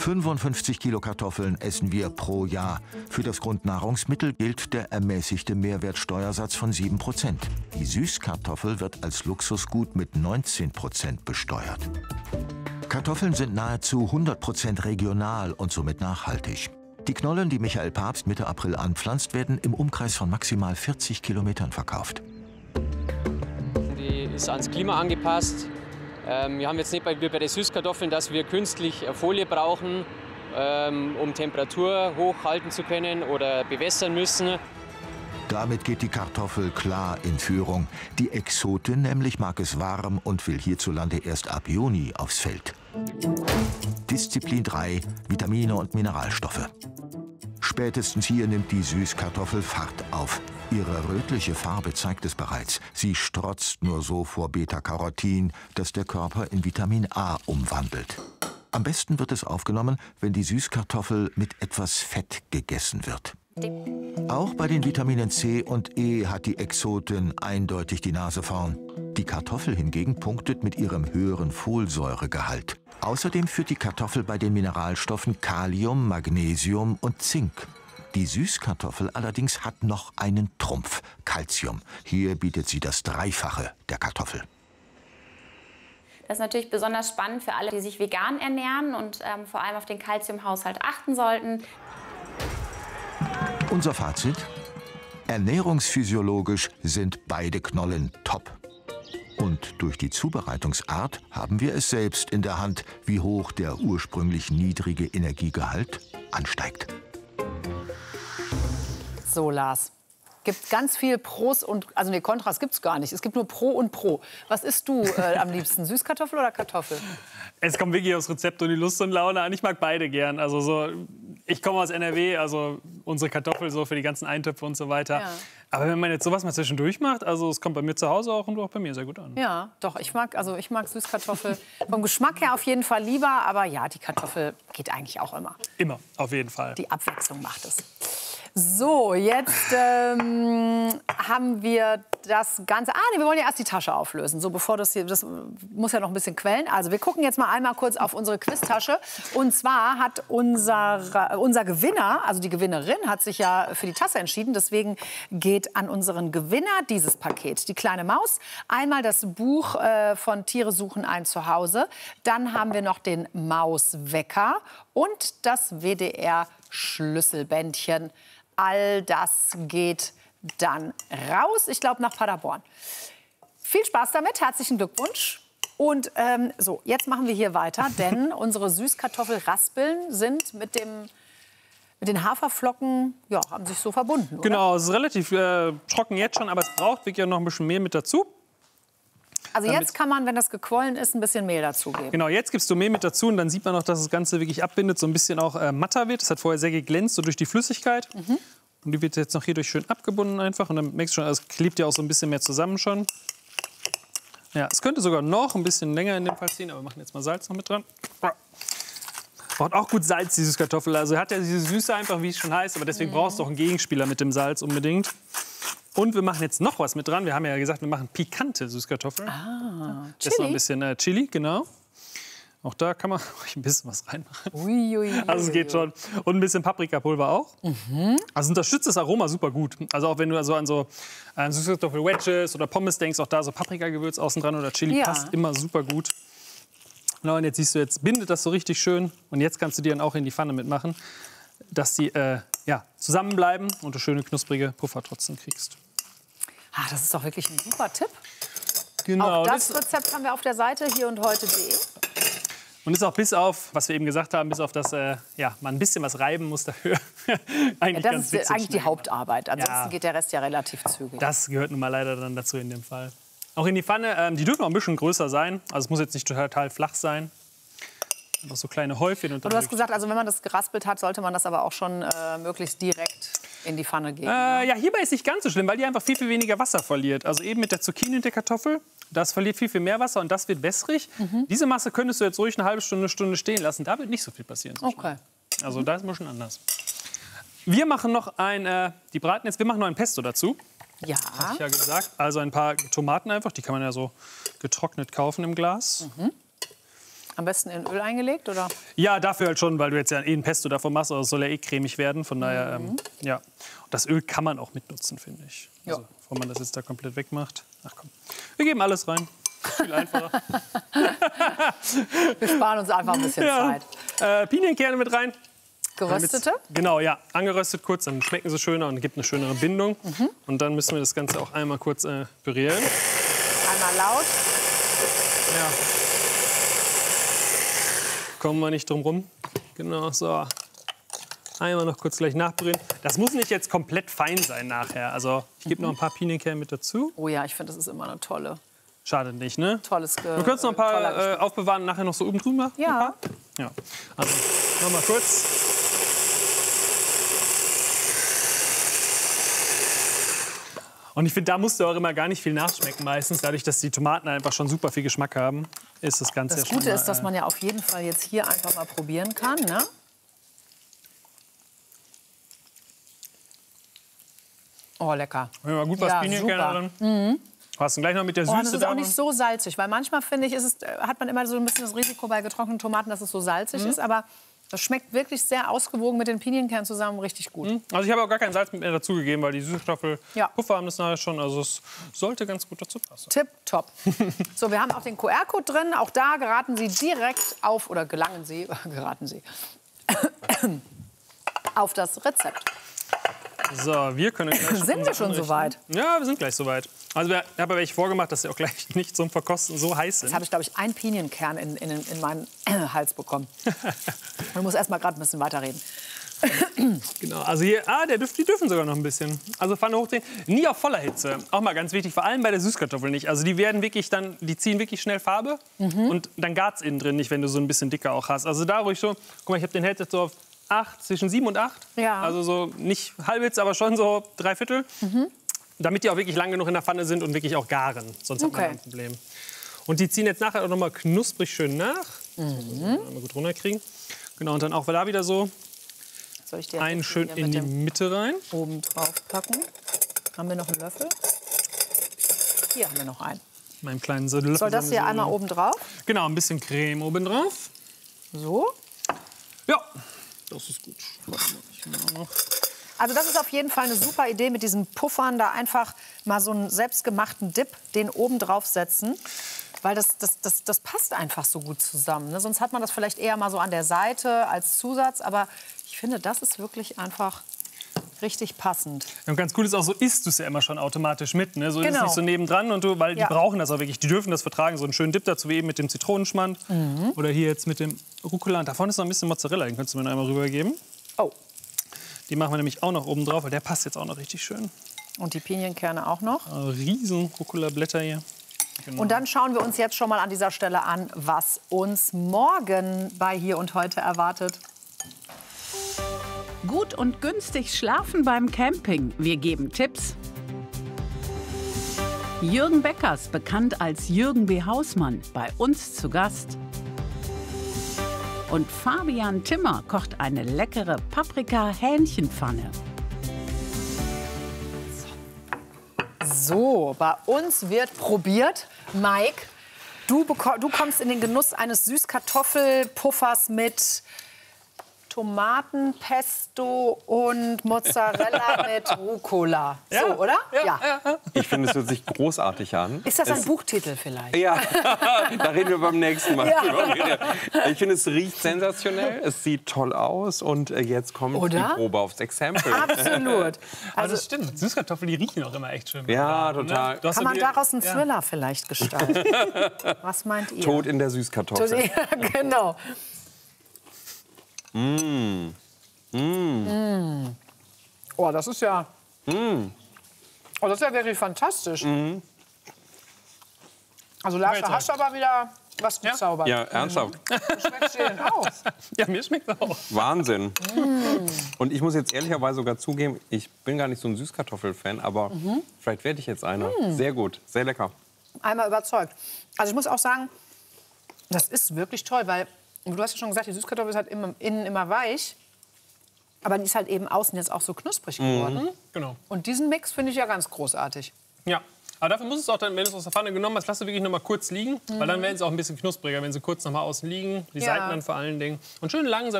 55 Kilo Kartoffeln essen wir pro Jahr. Für das Grundnahrungsmittel gilt der ermäßigte Mehrwertsteuersatz von 7%. Die Süßkartoffel wird als Luxusgut mit 19% besteuert. Kartoffeln sind nahezu 100% regional und somit nachhaltig. Die Knollen, die Michael Pabst Mitte April anpflanzt, werden im Umkreis von maximal 40 Kilometern verkauft. Die ist ans Klima angepasst. Wir haben jetzt nicht wie bei den Süßkartoffeln, dass wir künstlich Folie brauchen, um Temperatur hochhalten zu können oder bewässern müssen. Damit geht die Kartoffel klar in Führung. Die Exotin nämlich mag es warm und will hierzulande erst ab Juni aufs Feld. Disziplin 3, Vitamine und Mineralstoffe. Spätestens hier nimmt die Süßkartoffel Fahrt auf. Ihre rötliche Farbe zeigt es bereits. Sie strotzt nur so vor Beta-Carotin, das der Körper in Vitamin A umwandelt. Am besten wird es aufgenommen, wenn die Süßkartoffel mit etwas Fett gegessen wird. Auch bei den Vitaminen C und E hat die Exotin eindeutig die Nase vorn. Die Kartoffel hingegen punktet mit ihrem höheren Folsäuregehalt. Außerdem führt die Kartoffel bei den Mineralstoffen Kalium, Magnesium und Zink. Die Süßkartoffel allerdings hat noch einen Trumpf, Calcium. Hier bietet sie das Dreifache der Kartoffel. Das ist natürlich besonders spannend für alle, die sich vegan ernähren und vor allem auf den Calciumhaushalt achten sollten. Unser Fazit? Ernährungsphysiologisch sind beide Knollen top. Und durch die Zubereitungsart haben wir es selbst in der Hand, wie hoch der ursprünglich niedrige Energiegehalt ansteigt. So, Lars. Gibt ganz viel Pros und, also nee, Kontras gibt es gar nicht. Es gibt nur Pro und Pro. Was isst du am liebsten, Süßkartoffel oder Kartoffel? Es kommt wirklich aufs Rezept und die Lust und Laune an. Ich mag beide gern. Also so, ich komme aus NRW, also unsere Kartoffel so für die ganzen Eintöpfe und so weiter. Ja. Aber wenn man jetzt sowas mal zwischendurch macht, also es kommt bei mir zu Hause auch und auch bei mir sehr gut an. Ja, doch, ich mag Süßkartoffel. Vom Geschmack her auf jeden Fall lieber, aber ja, die Kartoffel geht eigentlich auch immer. Immer, auf jeden Fall. Die Abwechslung macht es. So, jetzt haben wir das Ganze. Nee, wir wollen ja erst die Tasche auflösen. So, bevor das muss ja noch ein bisschen quellen. Also, wir gucken jetzt mal einmal kurz auf unsere Quiztasche. Und zwar hat unser Gewinner, also die Gewinnerin, hat sich ja für die Tasse entschieden. Deswegen geht an unseren Gewinner dieses Paket. Die kleine Maus, einmal das Buch von Tiere suchen ein Zuhause. Dann haben wir noch den Mauswecker und das WDR-Schlüsselbändchen. All das geht dann raus, ich glaube, nach Paderborn. Viel Spaß damit, herzlichen Glückwunsch. Und so, jetzt machen wir hier weiter, denn unsere Süßkartoffelraspeln sind mit den Haferflocken, ja, haben sich so verbunden, oder? Genau, es ist relativ trocken jetzt schon, aber es braucht wirklich noch ein bisschen Mehl mit dazu. Also jetzt kann man, wenn das gequollen ist, ein bisschen Mehl dazugeben. Genau, jetzt gibst du Mehl mit dazu und dann sieht man auch, dass das Ganze wirklich abbindet, so ein bisschen auch matter wird. Das hat vorher sehr geglänzt, so durch die Flüssigkeit. Mhm. Und die wird jetzt noch hierdurch schön abgebunden einfach. Und dann merkst du schon, es klebt ja auch so ein bisschen mehr zusammen schon. Ja, es könnte sogar noch ein bisschen länger in dem Fall ziehen, aber wir machen jetzt mal Salz noch mit dran. Braucht auch gut Salz, die Süßkartoffel. Also hat ja diese Süße einfach, wie es schon heißt, aber deswegen brauchst du auch einen Gegenspieler mit dem Salz unbedingt. Und wir machen jetzt noch was mit dran. Wir haben ja gesagt, wir machen pikante Süßkartoffeln. Ah, Chili. Das ist noch ein bisschen Chili, genau. Auch da kann man ein bisschen was reinmachen. Also es geht schon. Und ein bisschen Paprikapulver auch. Mhm. Also unterstützt das Aroma super gut. Also auch wenn du also an so Süßkartoffel-Wedges oder Pommes denkst, auch da so Paprikagewürz außen dran oder Chili passt immer super gut. Genau, und jetzt siehst du, jetzt bindet das so richtig schön. Und jetzt kannst du die dann auch in die Pfanne mitmachen, dass die zusammenbleiben und du schöne knusprige Puffer trotzdem kriegst. Ah, das ist doch wirklich ein super Tipp. Genau. Auch das Rezept haben wir auf der Seite hierundheute.de. Und ist auch bis auf, was wir eben gesagt haben, bis auf das, man ein bisschen was reiben muss dafür. Eigentlich das ist eigentlich die Hauptarbeit. Ansonsten geht der Rest ja relativ zügig. Das gehört nun mal leider dann dazu in dem Fall. Auch in die Pfanne, die dürfen auch ein bisschen größer sein. Also es muss jetzt nicht total flach sein. Einfach so kleine Häufchen. Und du hast gesagt, also wenn man das geraspelt hat, sollte man das aber auch schon möglichst direkt in die Pfanne geben. Ja, hierbei ist nicht ganz so schlimm, weil die einfach viel, viel weniger Wasser verliert. Also eben mit der Zucchini und der Kartoffel, das verliert viel, viel mehr Wasser und das wird wässrig. Mhm. Diese Masse könntest du jetzt ruhig eine halbe Stunde, Stunde stehen lassen. Da wird nicht so viel passieren. Okay. Also da ist ein bisschen anders. Wir machen noch wir machen noch ein Pesto dazu. Ja. Hab ich ja gesagt. Also ein paar Tomaten einfach, die kann man ja so getrocknet kaufen im Glas. Mhm. Am besten in Öl eingelegt, oder? Ja, dafür halt schon, weil du jetzt ja ein Pesto davon machst, aber es soll ja eh cremig werden. Von daher, ja. Und das Öl kann man auch mitnutzen, finde ich. Also, bevor man das jetzt da komplett wegmacht. Ach komm, wir geben alles rein. Viel einfacher. Wir sparen uns einfach ein bisschen Zeit. Pinienkerne mit rein. Geröstete? Genau, ja. Angeröstet kurz, dann schmecken sie schöner und gibt eine schönere Bindung. Und dann müssen wir das Ganze auch einmal kurz pürieren. Einmal laut. Ja. Kommen wir nicht drum rum. Genau, so. Einmal noch kurz gleich nachpürieren. Das muss nicht jetzt komplett fein sein nachher. Also ich gebe noch ein paar Pinienkerne mit dazu. Oh ja, ich finde, das ist immer eine tolle. Schadet nicht, ne? Tolles Wir können noch ein paar aufbewahren und nachher noch so oben drüber. Ja. Ja. Also noch mal kurz. Und ich finde, da musst du auch immer gar nicht viel nachschmecken meistens. Dadurch, dass die Tomaten einfach schon super viel Geschmack haben, ist das Ganze Das ja schon Gute mal, ist, dass man ja auf jeden Fall jetzt hier einfach mal probieren kann. Ne? Oh, lecker. Ja, mal gut was Ja, Pinienkerne drin. Hast du gleich noch mit der Süße Und es ist da auch nicht so salzig, weil manchmal, finde ich, hat man immer so ein bisschen das Risiko bei getrockneten Tomaten, dass es so salzig ist. Aber das schmeckt wirklich sehr ausgewogen mit den Pinienkernen zusammen richtig gut. Also ich habe auch gar kein Salz mit mehr dazugegeben, weil die Süßkartoffelpuffer haben das nachher schon. Also es sollte ganz gut dazu passen. Tipptopp. So, wir haben auch den QR-Code drin. Auch da geraten Sie direkt auf, oder geraten Sie auf das Rezept. So, wir können gleich Sind wir schon soweit? Ja, wir sind gleich soweit. Also ich habe aber welche vorgemacht, dass sie auch gleich nicht zum Verkosten so heiß sind. Jetzt habe ich, glaube ich, einen Pinienkern in meinen Hals bekommen. Ich muss erst mal gerade ein bisschen weiterreden. Genau, also hier, die dürfen sogar noch ein bisschen. Also Pfanne hochdrehen, nie auf voller Hitze. Auch mal ganz wichtig, vor allem bei der Süßkartoffel nicht. Also die werden wirklich dann, die ziehen wirklich schnell Farbe und dann gart's innen drin nicht, wenn du so ein bisschen dicker auch hast. Also da ruhig so, guck mal, ich habe den Hälfte so auf 8, zwischen 7 und 8. Ja. Also so nicht halbwegs, aber schon so 3/4. Damit die auch wirklich lang genug in der Pfanne sind und wirklich auch garen. Sonst hat man ein Problem. Und die ziehen jetzt nachher auch noch mal knusprig schön nach. Mal gut runterkriegen. Genau, und dann auch da wieder so Soll ich dir einen schön in die Mitte rein. oben drauf packen? Haben wir noch einen Löffel? Hier haben wir noch einen. Meinen kleinen Löffel. Soll das hier einmal oben drauf? Genau, ein bisschen Creme oben drauf. So. Ja, das ist gut. Also das ist auf jeden Fall eine super Idee mit diesen Puffern, da einfach mal so einen selbstgemachten Dip, den oben drauf setzen. Weil das passt einfach so gut zusammen. Ne? Sonst hat man das vielleicht eher mal so an der Seite als Zusatz. Aber ich finde, das ist wirklich einfach richtig passend. Und ganz cool ist auch, so isst du es ja immer schon automatisch mit. Ne? So ist es Genau. nicht so nebendran. Weil die brauchen das auch wirklich. Die dürfen das vertragen. So einen schönen Dip dazu, wie eben mit dem Zitronenschmand. Oder hier jetzt mit dem Rucola. Und da vorne ist noch ein bisschen Mozzarella. Den könntest du mir einmal rübergeben. Oh. Die machen wir nämlich auch noch oben drauf, weil der passt jetzt auch noch richtig schön. Und die Pinienkerne auch noch. Riesen Rucola-Blätter hier. Genau. Und dann schauen wir uns jetzt schon mal an dieser Stelle an, was uns morgen bei Hier und Heute erwartet. Gut und günstig schlafen beim Camping. Wir geben Tipps. Jürgen Beckers, bekannt als Jürgen B. Hausmann, bei uns zu Gast. Und Fabian Timmer kocht eine leckere Paprika-Hähnchenpfanne. So, bei uns wird probiert. Mike, du kommst in den Genuss eines Süßkartoffelpuffers mit Tomatenpesto und Mozzarella mit Rucola. So, oder? Ja. Ich finde, es hört sich großartig an. Ist das ein Buchtitel vielleicht? Ja, da reden wir beim nächsten Mal drüber. Ich finde, es riecht sensationell, es sieht toll aus und jetzt kommt die Probe aufs Exempel. Absolut. Also das stimmt. Süßkartoffeln, die riechen auch immer echt schön. Ja, total. Kann man daraus einen Thriller vielleicht gestalten? Was meint ihr? Tod in der Süßkartoffel. Ja, genau. Oh, das ist ja... Oh, das ist ja wirklich fantastisch. Also Lasche, hast du aber wieder was gezaubert. Ja, ernsthaft. Schmeckt dir denn auch? Ja, mir schmeckt das auch. Wahnsinn. Und ich muss jetzt ehrlicherweise sogar zugeben, ich bin gar nicht so ein Süßkartoffel-Fan, aber vielleicht werde ich jetzt einer. Sehr gut, sehr lecker. Einmal überzeugt. Also ich muss auch sagen, das ist wirklich toll, weil du hast ja schon gesagt, die Süßkartoffel ist halt innen immer weich. Aber die ist halt eben außen jetzt auch so knusprig geworden. Genau. Und diesen Mix finde ich ja ganz großartig. Ja, Aber dafür muss es auch dann, wenn du es aus der Pfanne genommen hast, lass du wirklich noch mal kurz liegen. Weil dann werden sie auch ein bisschen knuspriger, wenn sie kurz noch mal außen liegen. Die Seiten dann vor allen Dingen. Und schön langsam